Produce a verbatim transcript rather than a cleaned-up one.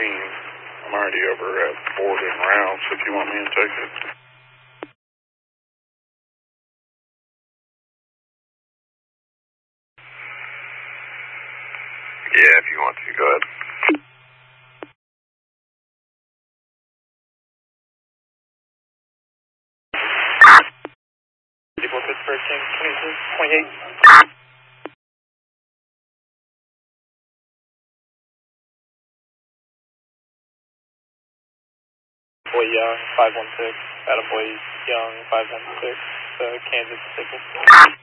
team. I'm already over at board and routes if you want me to take it. Yeah, if you want to, go ahead. People Pittsburgh, James twenty-two point eight. Boy Young, five one six. Attaboy Young, five one six. Uh, Kansas Pacific.